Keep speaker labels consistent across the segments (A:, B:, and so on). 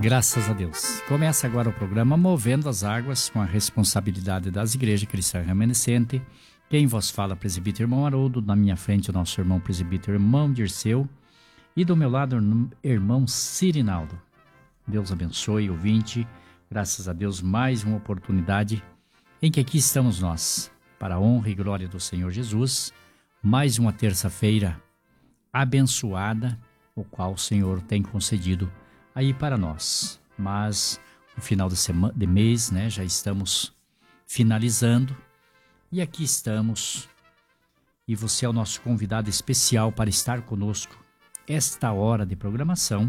A: Graças a Deus. Começa agora o programa Movendo as Águas, com a responsabilidade das igrejas cristãs remanescentes. Quem vos fala, presbítero irmão Haroldo, na minha frente o nosso irmão presbítero irmão Dirceu e do meu lado irmão Cirinaldo. Deus abençoe, ouvinte. Graças a Deus, mais uma oportunidade em que aqui estamos nós, para a honra e glória do Senhor Jesus. Mais uma terça-feira abençoada, o qual o Senhor tem concedido aí para nós. Mas no final de mês, né, já estamos finalizando e aqui estamos. E você é o nosso convidado especial para estar conosco esta hora de programação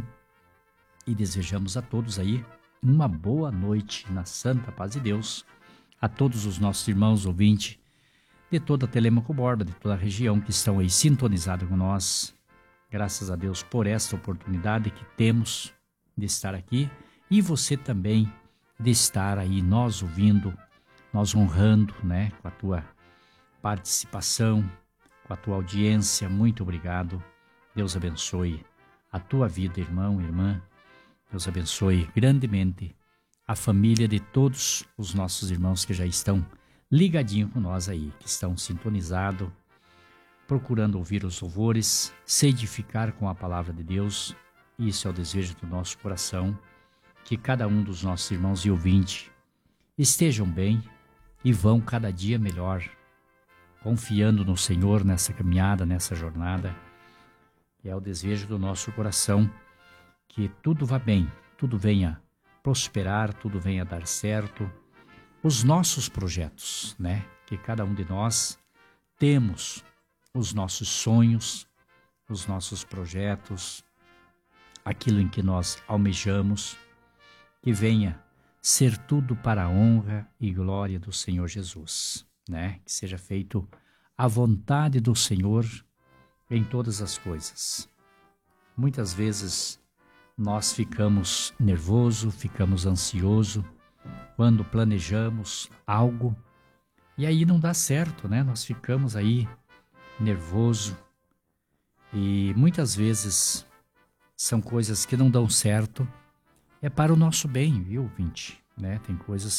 A: e desejamos a todos aí uma boa noite na santa paz de Deus, a todos os nossos irmãos ouvintes de toda a Telêmaco Borba, de toda a região que estão aí sintonizados com nós. Graças a Deus por esta oportunidade que temos de estar aqui e você também de estar aí nós ouvindo, nós honrando, né, com a tua participação, com a tua audiência. Muito obrigado. Deus abençoe a tua vida, irmão, irmã. Deus abençoe grandemente a família de todos os nossos irmãos que já estão ligadinhos com nós aí, que estão sintonizados, procurando ouvir os louvores, se edificar com a palavra de Deus. Isso é o desejo do nosso coração, que cada um dos nossos irmãos e ouvintes estejam bem e vão cada dia melhor, confiando no Senhor nessa caminhada, nessa jornada. É o desejo do nosso coração, que tudo vá bem, tudo venha prosperar, tudo venha dar certo. Os nossos projetos, né? Que cada um de nós temos os nossos sonhos, os nossos projetos, aquilo em que nós almejamos, que venha ser tudo para a honra e glória do Senhor Jesus, né? Que seja feito a vontade do Senhor em todas as coisas. Muitas vezes nós ficamos nervosos, ficamos ansiosos quando planejamos algo e aí não dá certo, né? Nós ficamos aí nervoso e muitas vezes são coisas que não dão certo, é para o nosso bem, viu, ouvinte? Né? Tem coisas